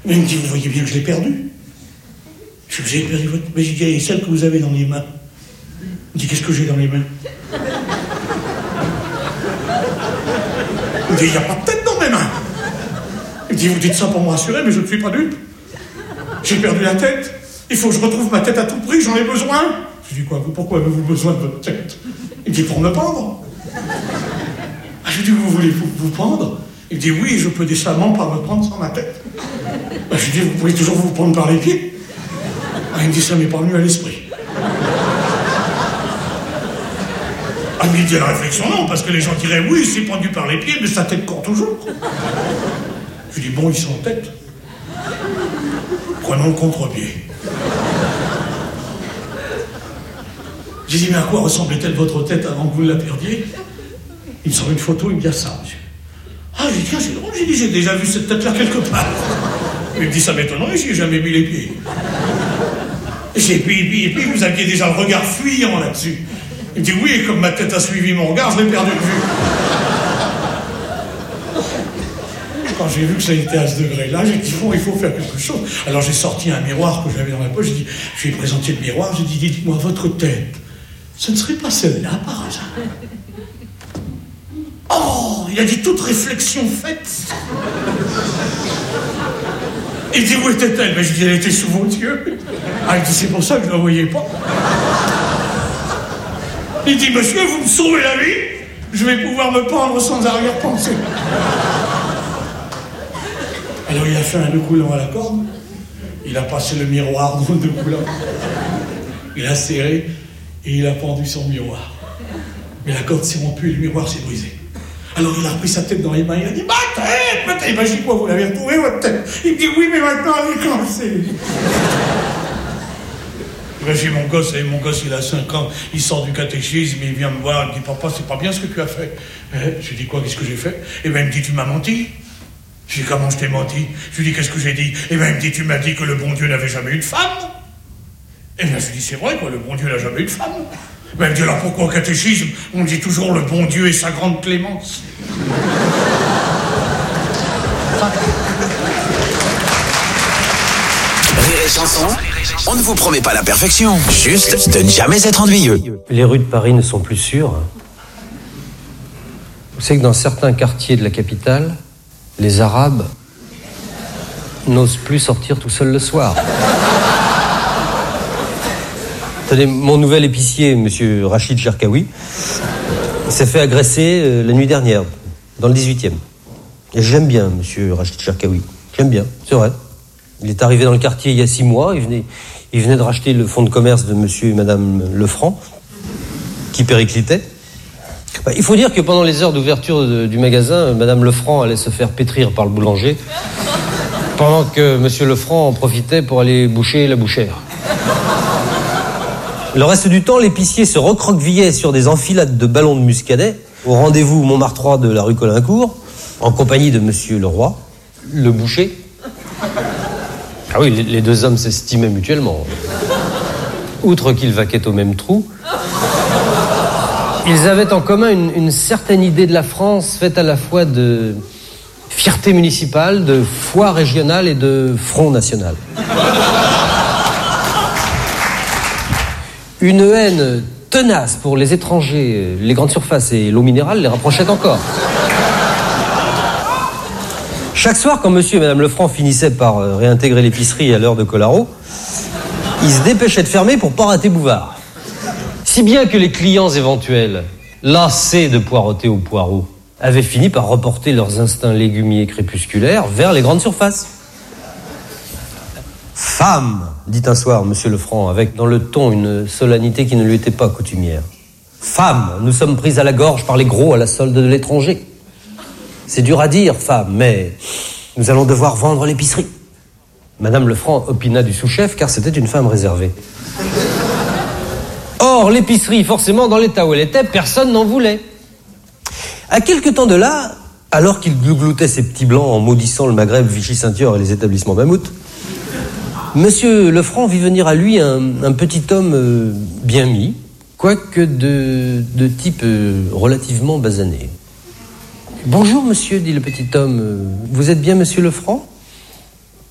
Mais il me dit, vous voyez bien que je l'ai perdue. Je dis, vous avez perdu votre... Mais j'ai dit, et celle que vous avez dans les mains. Il me dit, qu'est-ce que j'ai dans les mains? Il me dit, il n'y a pas de tête dans mes mains. Il me dit, vous dites ça pour me rassurer, mais je ne suis pas dupe. J'ai perdu la tête. Il faut que je retrouve ma tête à tout prix, j'en ai besoin. Je dis, quoi, pourquoi avez-vous besoin de votre tête? Il me dit, pour me pendre. Ah, je dis, vous voulez vous pendre? Il me dit, oui, je peux décemment pas me prendre sans ma tête. Ah, je dis, vous pouvez toujours vous prendre par les pieds. Ah, il me dit, ça m'est pas venu à l'esprit. Ah, il me dit, à la réflexion, non, parce que les gens diraient, oui, il s'est pendu par les pieds, mais sa tête court toujours. Je dis, bon, ils sont en tête. Prenons le contre-pied. J'ai dit, mais à quoi ressemblait-elle votre tête avant que vous la perdiez? Il me sort une photo, il me dit, ça, monsieur. Ah, j'ai dit, tiens, c'est drôle, j'ai dit, j'ai déjà vu cette tête-là quelque part. Il me dit, ça m'étonnerait, j'y ai jamais mis les pieds. Et puis, vous aviez déjà le regard fuyant là-dessus. Il me dit, oui, et comme ma tête a suivi mon regard, je l'ai perdu de vue. Quand j'ai vu que ça était à ce degré-là, j'ai dit, bon, il faut faire quelque chose. Alors j'ai sorti un miroir que j'avais dans la poche, j'ai dit, je lui ai présenté le miroir, j'ai dit, dites-moi, votre tête, ce ne serait pas celle-là par hasard? Oh, il a dit, toute réflexion faite. Il dit, où était-elle? Ben, je dis, elle était sous vos yeux. Ah, il dit, c'est pour ça que je ne la voyais pas. Il dit, monsieur, vous me sauvez la vie, je vais pouvoir me pendre sans arrière-pensée. Alors il a fait un nœud coulant à la corde, il a passé le miroir dans le nœud coulant, il a serré et il a pendu son miroir. Mais la corde s'est rompue et le miroir s'est brisé. Alors il a repris sa tête dans les mains, il a dit, ma tête, ben, je dis, quoi, vous l'avez retrouvée votre tête? Il me dit, oui, mais maintenant elle est coincée. Ben, j'ai mon gosse, il a 5 ans, il sort du catéchisme, il vient me voir, il me dit, papa, c'est pas bien ce que tu as fait. Je lui dis, quoi, qu'est-ce que j'ai fait? Et ben il me dit, tu m'as menti. Je lui dis, comment je t'ai menti? Je lui dis, qu'est-ce que j'ai dit? Et bien, il me dit, tu m'as dit que le bon Dieu n'avait jamais eu de femme. Et bien, je lui dis, c'est vrai, quoi, le bon Dieu n'a jamais eu de femme. Ben, il me dit, alors pourquoi au catéchisme, on dit toujours le bon Dieu et sa grande clémence? Rire et chanson, on ne vous promet pas la perfection, juste de ne jamais être ennuyeux. Les rues de Paris ne sont plus sûres. Vous savez que dans certains quartiers de la capitale, les Arabes n'osent plus sortir tout seuls le soir. Tenez, mon nouvel épicier, monsieur Rachid Cherkaoui, s'est fait agresser la nuit dernière, dans le 18e. Et j'aime bien, monsieur Rachid Cherkaoui. J'aime bien, c'est vrai. Il est arrivé dans le quartier il y a 6 mois, il venait de racheter le fonds de commerce de monsieur et madame Lefranc, qui périclitait. Il faut dire que pendant les heures d'ouverture du magasin, madame Lefranc allait se faire pétrir par le boulanger, pendant que monsieur Lefranc en profitait pour aller boucher la bouchère. Le reste du temps, l'épicier se recroquevillait sur des enfilades de ballons de muscadet au rendez-vous Montmartre de la rue Colincourt, en compagnie de monsieur Leroy, le boucher. Ah oui, les deux hommes s'estimaient mutuellement. Outre qu'ils vaquaient au même trou, ils avaient en commun une certaine idée de la France faite à la fois de fierté municipale, de foi régionale et de front national. Une haine tenace pour les étrangers, les grandes surfaces et l'eau minérale les rapprochait encore. Chaque soir, quand monsieur et madame Lefranc finissaient par réintégrer l'épicerie à l'heure de Colaro, ils se dépêchaient de fermer pour pas rater Bouvard. Si bien que les clients éventuels, lassés de poireauter au poireau, avaient fini par reporter leurs instincts légumiers crépusculaires vers les grandes surfaces. « Femme !» dit un soir monsieur Lefranc, avec dans le ton une solennité qui ne lui était pas coutumière. « Femme, nous sommes pris à la gorge par les gros à la solde de l'étranger. C'est dur à dire, femme, mais nous allons devoir vendre l'épicerie. » Madame Lefranc opina du sous-chef, car c'était une femme réservée. Or, l'épicerie, forcément, dans l'état où elle était, personne n'en voulait. À quelque temps de là, alors qu'il glougloutait ses petits blancs en maudissant le Maghreb, Vichy-Saint-Thior et les établissements mammouth, monsieur Lefranc vit venir à lui un petit homme bien mis, quoique de type relativement basané. « Bonjour, monsieur, dit le petit homme. Vous êtes bien monsieur Lefranc ?»